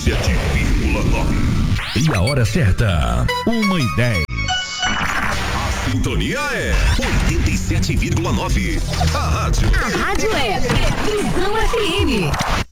E a hora certa, 1h10. Sintonia é 87,9. A rádio é Visão FM.